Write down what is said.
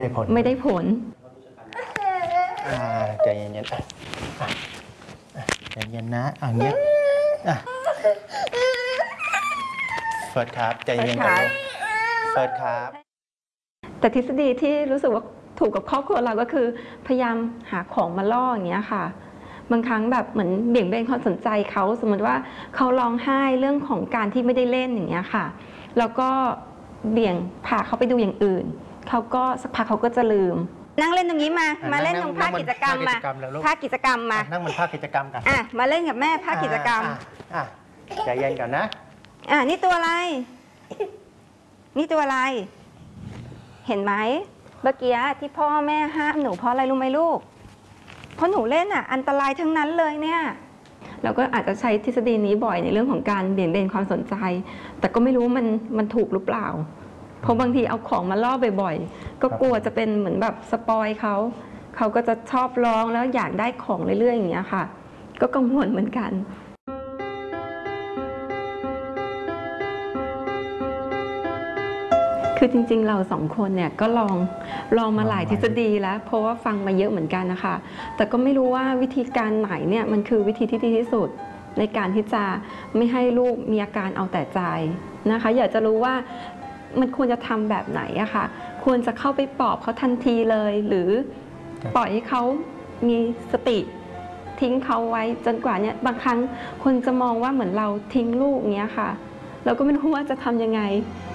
ไม่ได้ผลใจเย็นๆใจเย็นนะอย่างเงี้ยเฟิร์สครับใจเย็นๆก่อนเฟิร์สครับแต่ทฤษฎีที่รู้สึกว่าถูกกับครอบครัวเราก็คือพยายามหาของมาล่ออย่างเงี้ยค่ะบางครั้งแบบเหมือนเบี่ยงเบนความสนใจเขาสมมติว่าเขาร้องไห้เรื่องของการที่ไม่ได้เล่นอย่างเงี้ยค่ะแล้วก็เบี่ยงพาเขาไปดูอย่างอื่นเขาก็สักพักเขาก็จะลืมนั่งเล่นตรงนี้มาเล่นตรงภาคกิจกรรมมาภาคกิจกรรมมานั่งบนภาคกิจกรรมกันมาเล่นกับแม่ภาคกิจกรรมใจเย็นก่อนนะนี่ตัวอะไรนี่ตัวอะไรเห็นไหมเมื่อกี้ที่พ่อแม่ห้ามหนูเพราะอะไรรู้ไหมลูกเพราะหนูเล่นอันตรายทั้งนั้นเลยเนี่ยเราก็อาจจะใช้ทฤษฎีนี้บ่อยในเรื่องของการเบี่ยงเบนความสนใจแต่ก็ไม่รู้มันถูกหรือเปล่าเพราะบางทีเอาของมาล่อบ่อยๆก็กลัวจะเป็นเหมือนแบบสปอยเขาก็จะชอบร้องแล้วอยากได้ของเรื่อยๆอย่างเงี้ยค่ะก็กังวลเหมือนกันคือจริงๆเราสองคนเนี่ยก็ลองมาหลายทฤษฎีแล้วเพราะว่าฟังมาเยอะเหมือนกันนะคะแต่ก็ไม่รู้ว่าวิธีการไหนเนี่ยมันคือวิธีที่ดีที่สุดในการที่จะไม่ให้ลูกมีอาการเอาแต่ใจนะคะอยากจะรู้ว่ามันควรจะทำแบบไหนอะค่ะควรจะเข้าไปปลอบเขาทันทีเลยหรือปล่อยให้เขามีสติทิ้งเขาไว้จนกว่าเนี่ยบางครั้งคนจะมองว่าเหมือนเราทิ้งลูกเงี้ยค่ะเราก็ไม่รู้ว่าจะทำยังไง